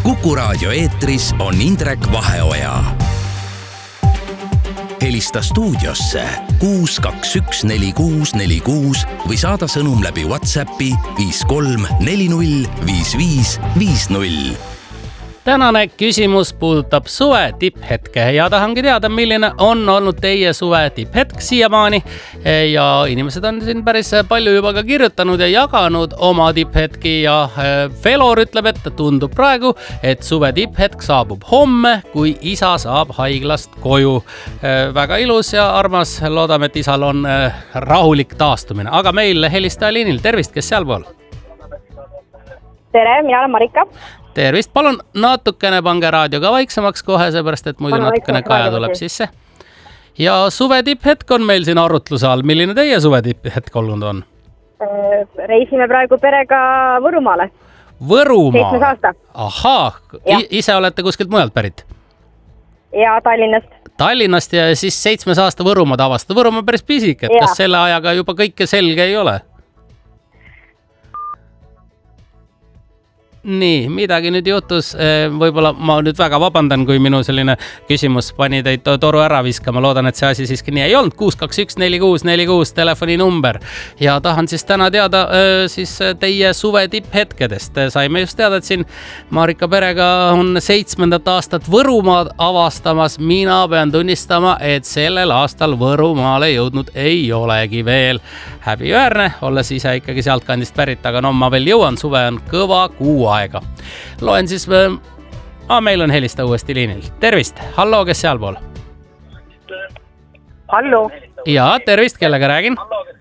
Kuku Raadio eetris on Indrek Vaheoja. Helista stuudiosse 6214646 või saada sõnum läbi WhatsAppi 53405550. Tänane küsimus puudutab suve tipphetke ja tahangi teada, milline on olnud teie suve tipphetk siiamaani. Ja inimesed on siin päris palju juba ka kirjutanud ja jaganud oma tipphetki ja Velor ütleb, et tundub praegu, et suve tipphetk saabub homme, kui isa saab haiglast koju. Väga ilus ja armas, loodame, et isal on rahulik taastumine. Aga meil helistaja liinil, tervist, kes sealpool? Tere, mina olen Marika. Tervist, palun natukene pange raadio ka vaiksemaks kohe, seepärast et muidu natukene kaja tuleb sisse. Ja suve tipphetk on meil siin arutluse all. Milline teie suve tipphetk olnud on? Reisime praegu perega Võrumaale. Võrumaale? 7 aasta. Ahaa, ise olete kuskilt mujalt pärit? Ja Tallinnast. Tallinnast ja siis 7 aasta Võrumaad avastada. Võrumaa päris pisik, et kas selle ajaga juba kõike selge ei ole? Nii, midagi nüüd juhtus. Võib-olla ma nüüd väga vabandan, kui minu selline küsimus pani teid toru ära viskama. Loodan, et see asi siiski nii ei olnud. 6214646 telefoninumber. Ja tahan siis täna teada siis teie suve tipphetkedest. Saime just teada, et siin Marika perega on 7. aastat Võrumaad avastamas. Mina pean tunnistama, et sellel aastal Võrumaale jõudnud ei olegi veel. Häbiväärne, olles ise ikkagi sealt kandist pärit, aga no ma veel jõuan, suve on kõva kuu aega. Loen siis, meil on helista uuesti liinil. Tervist, hallo, kes sealpool? Hallo. Ja, tervist, kellega räägin?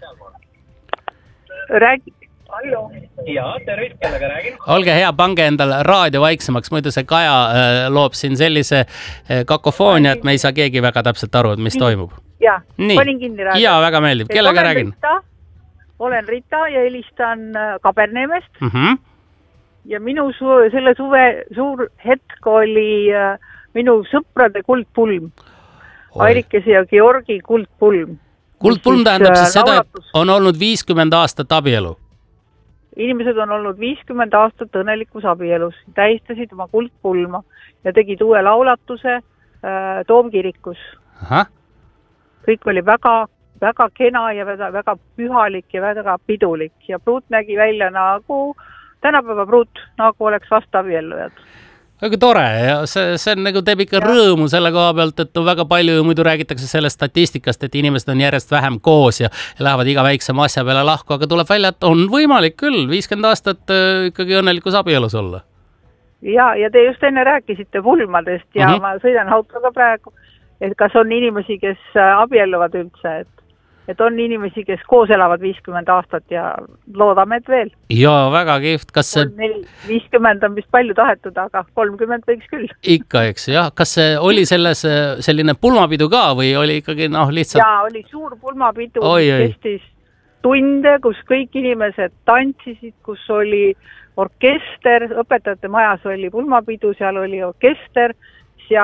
Hallo. Ja, tervist, kellega räägin? Olge hea, pange endal raadio vaiksemaks, muidu see Kaja loob siin sellise kakofoonia, et me ei saa keegi väga täpselt aru, et mis toimub. Ja, panin kinni raadio. Ja, väga meeldib. Kellega räägin? Olen Rita ja helistan Kaberneemest. Ja minu selle suve suur hetk oli minu sõprade kuldpulm. Airikese ja Georgi kuldpulm. Kuldpulm tähendab siis seda, et on olnud 50 aastat abielu. Inimesed on olnud 50 aastat õnnelikus abielus. Tähistasid oma kuldpulma ja tegid uue laulatuse Toomkirikus. Kõik oli väga kena ja väga pühalik ja väga pidulik. Ja pruut nägi välja nagu tänapäeva pruut, nagu oleks vastu abiellujad. Väga tore ja see nagu teeb ikka rõõmu selle koha pealt, et väga palju muidu räägitakse sellest statistikast, et inimesed on järjest vähem koos ja lähevad iga väiksema asja peale lahku, aga tuleb välja, et on võimalik küll 50 aastat ikkagi õnnelikus abielus olla. Ja te just enne rääkisite pulmadest ja ma sõidan autoga praegu, et kas on inimesi, kes abielluvad üldse, et on inimesi, kes koos elavad 50 aastat ja loodame, et veel. Ja, väga kihvt. 50 on vist palju tahetud, aga 30 võiks küll. Ikka, eks, jah. Kas oli selles selline pulmapidu ka või oli ikkagi lihtsalt... Ja, oli suur pulmapidu, kestis tunde, kus kõik inimesed tantsisid, kus oli orkester, õpetajate majas oli pulmapidu, seal oli orkester